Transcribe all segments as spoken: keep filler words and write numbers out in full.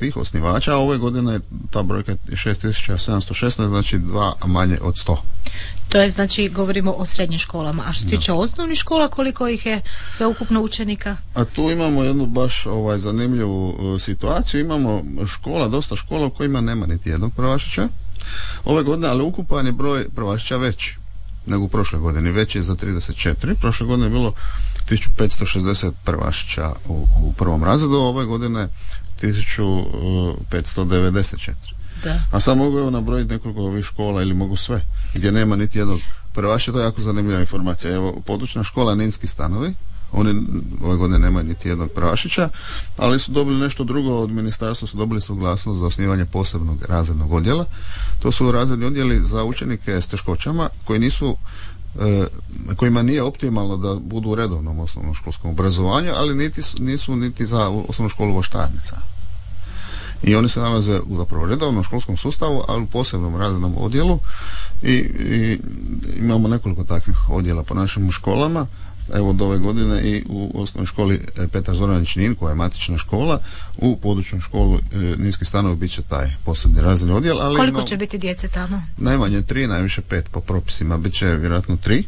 svih osnivača, a ove godine ta brojka je šest tisuća sedamsto šesnaest, znači dva manje od sto. To je znači, govorimo o srednjim školama. A što se tiče osnovnih škola, koliko ih je sveukupno učenika? A tu imamo jednu baš ovaj, zanimljivu uh, situaciju. Imamo škola, dosta škola u kojima nema niti jednog prvašića ove godine, ali ukupan je broj prvašića veći nego u prošle godine. Veći je za trideset četiri. Prošle godine je bilo tisuću petsto šezdeset prvašića u, u prvom razredu, ove godine tisuću petsto devedeset četiri. Da. A sad mogu evo nabrojiti nekoliko ovih škola ili mogu sve, gdje nema niti jednog prvašića. To je jako zanimljiva informacija. Evo, područna škola Ninski stanovi, oni ove godine nemaju niti jednog prvašića, ali su dobili nešto drugo od ministarstva, su dobili suglasnost za osnivanje posebnog razrednog odjela. To su razredni odjeli za učenike s teškoćama koji nisu e, kojima nije optimalno da budu u redovnom osnovnoškolskom obrazovanju, ali niti, nisu niti za osnovnu školu voštarnica. I oni se nalaze u zapravo redovnom školskom sustavu, ali u posebnom razrednom odjelu i, i imamo nekoliko takvih odjela po našim školama. Evo od ove godine i u osnovnoj školi Petar Zoranić Nin, koja je matična škola, u područnoj školi Ninski stanovi bit će taj posebni razredni odjel. Ali koliko ima, će biti djece tamo? Najmanje tri, najviše pet po propisima, bit će vjerojatno tri.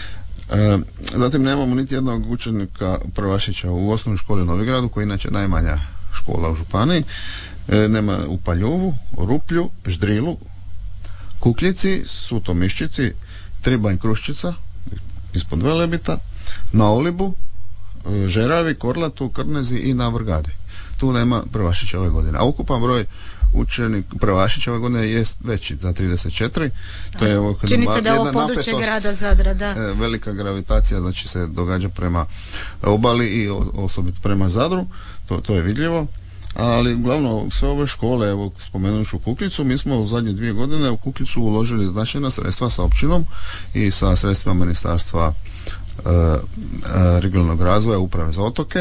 E, zatim nemamo niti jednog učenika prvašića u osnovnoj školi u Novigradu, koja je inače najmanja škola u županiji. E, nema u Paljovu, Ruplju, Ždrilu, Kukljici, Sutomiščici, Tribanj Kruščica ispod Velebita, na Olibu, Žeravi, Korlatu, Krnezi i na Vrgadi. Tu nema prvašića ove godine. A ukupan broj učenik prvašića ove godine je veći za trideset četiri. To je ovo, čini se da je ovo područje grada Zadra, da. Velika gravitacija, znači se događa prema obali i osobito prema Zadru. To, to je vidljivo. Ali uglavnom sve ove škole, evo spomenut ću Kukljicu, mi smo u zadnje dvije godine u Kukljicu uložili značajna sredstva sa općinom i sa sredstvima Ministarstva e, e, regionalnog razvoja, uprave za otoke.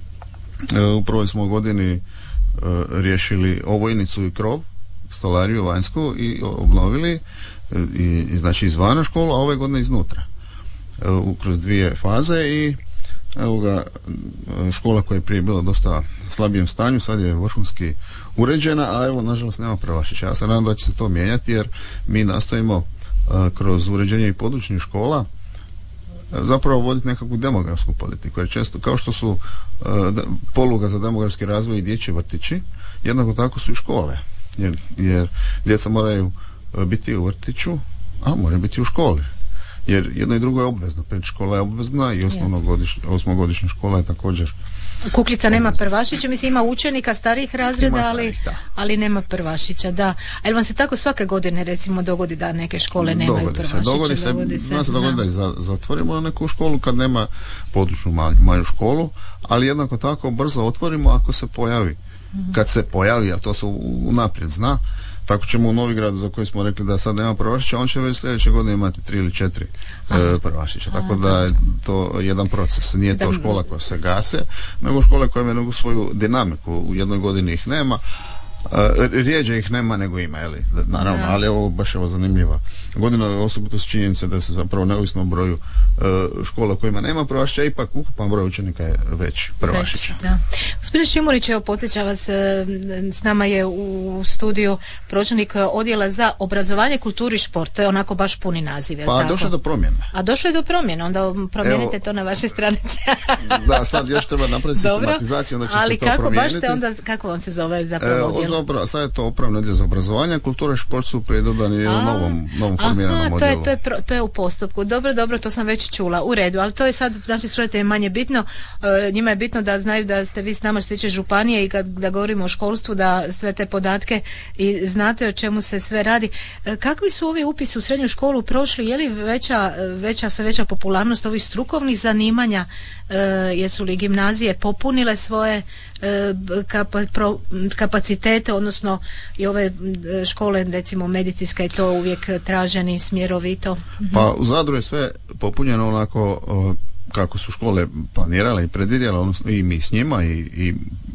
E, u prvoj smo godini e, riješili ovojnicu i krov, stolariju vanjsku i obnovili e, i, i znači izvana školu, a ove godine iznutra. E, kroz dvije faze i evo ga, škola koja je prije bila dosta slabijem stanju, sad je vrhunski uređena, a evo nažalost nema prvašića. Ja se nadam da će se to mijenjati, jer mi nastojimo uh, kroz uređenje i područnih škola uh, zapravo voditi nekakvu demografsku politiku, jer često kao što su uh, de, poluga za demografski razvoj i dječji vrtići, jednako tako su i škole, jer, jer djeca moraju uh, biti u vrtiću, a moraju biti u školi. Jer jedno i drugo je obvezno. Predškola je obvezna i osmogodišnja škola je također. Kukljica nema prvašića, mislim ima učenika starijih razreda, starih, ali, ali nema prvašića, da. Ali vam se tako svake godine recimo dogodi da neke škole nemaju dogodi prvašića? Se, dogodi se, dogodi se. Zna se dogodi da i za, zatvorimo neku školu kad nema područnu manju školu, ali jednako tako brzo otvorimo ako se pojavi. Mm-hmm. Kad se pojavi, a to se unaprijed zna, tako ćemo u Novigradu, za koji smo rekli da sad nema prvašića, on će već sljedeće godine imati tri ili četiri e, prvašića. Tako da je to jedan proces. Nije to škola koja se gase, nego škole koje imaju svoju dinamiku. U jednoj godini ih nema, e, rijeđe ih nema nego ima, jeli? Naravno, ali ovo baš je ovo zanimljiva godina, osobito s činjenice da se zapravo neovisno o broju e, škola kojima nema prvašića, ipak ukupan broj učenika je već prvašića. Da. Gospodin Šimurić, evo podsjeća vas, s nama je u studiju pročelnik odjela za obrazovanje, kulturu i šport. To je onako baš puni naziv. Pa došlo je do promjene. A došlo je do promjene, onda promijenite evo, to na vaše stranice. Da, sad još treba napraviti sistematizaciju, onda će ali se to kako promijeniti. Baš te onda, kako on se zove zapravo odjel? Zapravo, sad je to upravni odjel za obrazovanje, kultura i šport su pridodani u novom, novom formiranom aha, odjelu. To je, to, je pro, to je u postupku. Dobro, dobro, to sam već čula. U redu, ali to je sad, znači slušajte, je manje bitno. E, njima je bitno da znaju da ste vi s nama što tiče županije i kad da govorimo o školstvu, da sve te podatke i znate o čemu se sve radi. E, kakvi su ovi upisi u srednju školu prošli? Je li veća, veća sve veća popularnost ovih strukovnih zanimanja? E, jesu li gimnazije popunile svoje e, kapa, pro, kapacitete, odnosno i ove škole, recimo medicinska, je to uvijek traženi smjerovito? Pa u Zadru je sve popunjeno onako kako su škole planirale i predvidjele, odnosno i mi s njima i, i,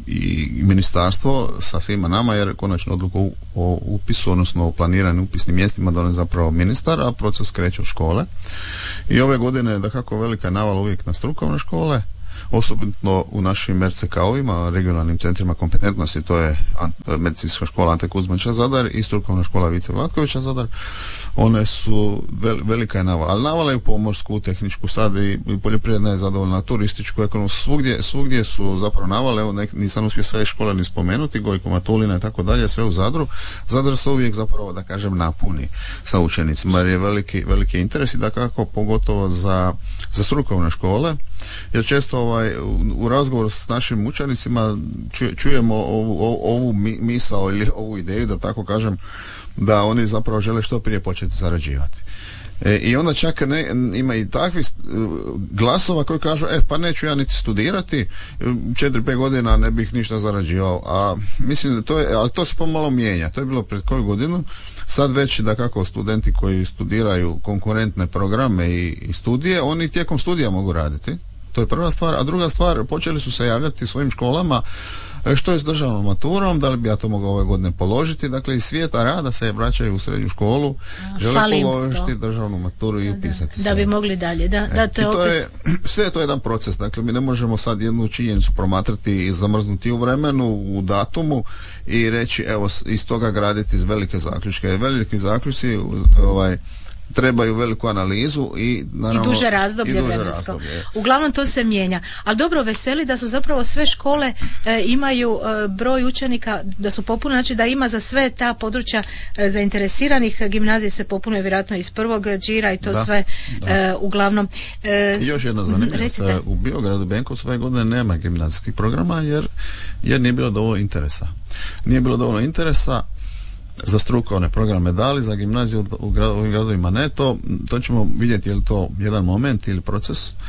i ministarstvo sa svima nama, jer konačno odluku o upisu, odnosno o planiranim upisnim mjestima donosi zapravo ministar, a proces kreće od škole. I ove godine da kako velika navala uvijek na strukovne škole, osobito u našim er ce ka-ovima, regionalnim centrima kompetentnosti, to je medicinska škola Ante Kuzmanića Zadar i strukovna škola Vice Vlatkovića Zadar. One su vel, velika je navala, ali navala je u pomorsku, tehničku, sad i, i poljoprivredna je zadovoljna, turističku, ekonomsku, svugdje, svugdje su zapravo navale, evo nek, nisam uspio sve škole ni spomenuti, Gojko Matulina i tako dalje, sve u Zadru. Zadar se uvijek zapravo, da kažem, napuni sa učenicima, jer je veliki, veliki interes i da kako pogotovo za, za strukovne škole, jer često ovaj, u, u razgovoru s našim učenicima ču, čujemo ovu, ovu, ovu misao ili ovu ideju, da tako kažem, da oni zapravo žele što prije početi zarađivati. E, I onda čak ne, ima i takvih glasova koji kažu, e pa neću ja niti studirati, četiri pet godina ne bih ništa zarađivao. A mislim da to je, ali to se pomalo mijenja. To je bilo pred koju godinu. Sad već da kako studenti koji studiraju konkurentne programe i, i studije, oni tijekom studija mogu raditi. To je prva stvar. A druga stvar, počeli su se javljati svojim školama što je s državnom maturom, da li bi ja to mogao ove godine položiti. Dakle, iz svijeta rada se vraćaju u srednju školu, žele Falim položiti to. državnu maturu i upisati se. Da bi mogli dalje. Da, da, to je, to opet... je sve je to jedan proces. Dakle, mi ne možemo sad jednu činjenicu promatrati i zamrznuti u vremenu, u datumu i reći, evo, iz toga graditi velike zaključke. Veliki zaključci, ovaj, trebaju veliku analizu i naravno i duže razdoblje vremensko. Uglavnom to se mijenja. Ali dobro, veseli da su zapravo sve škole e, imaju e, broj učenika, da su popuno, znači da ima za sve ta područja e, zainteresiranih. Gimnazije se popunuje vjerojatno iz prvog džira i to da, sve da. E, uglavnom. E, I još jedna zanimljivost, u Biogradu Benkovcu ove godine nema gimnazijskih programa jer, jer nije bilo dovoljno interesa. Nije bilo dovoljno interesa za strukovne programe, dali za gimnaziju u ovim gradovima ne, to, to ćemo vidjeti je li to jedan moment ili proces. E,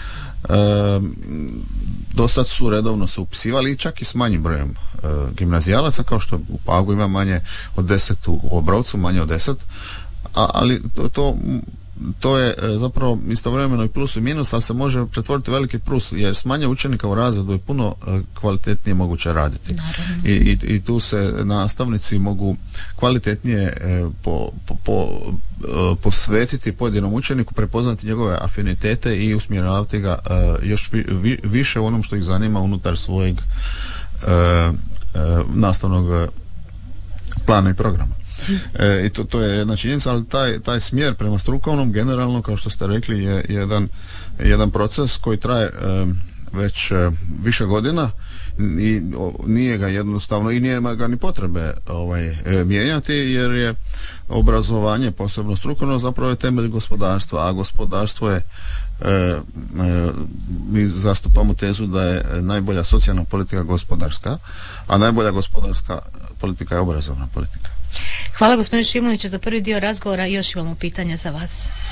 dosad su redovno se upisivali čak i s manjim brojem e, gimnazijalaca, kao što u Pagu ima manje od deset, u Obrovcu manje od deset, a, ali to, to to je zapravo istovremeno i plus i minus, ali se može pretvoriti veliki plus, jer s manje učenika u razredu je puno kvalitetnije moguće raditi. I, i, i tu se nastavnici mogu kvalitetnije po, po, po, posvetiti pojedinom učeniku, prepoznati njegove afinitete i usmjeravati ga još vi, više u onom što ih zanima unutar svojeg nastavnog plana i programa. E, i to, to je jedna činjenica, ali taj, taj smjer prema strukovnom generalno, kao što ste rekli, je jedan, jedan proces koji traje e, već e, više godina i o, nije ga jednostavno i nije ga ni potrebe ovaj, e, mijenjati, jer je obrazovanje, posebno strukovno, zapravo je temelj gospodarstva, a gospodarstvo je E, e, mi zastupamo tezu da je najbolja socijalna politika gospodarska, a najbolja gospodarska politika je obrazovna politika. Hvala gospodine Šimuniću za prvi dio razgovora i još imamo pitanja za vas.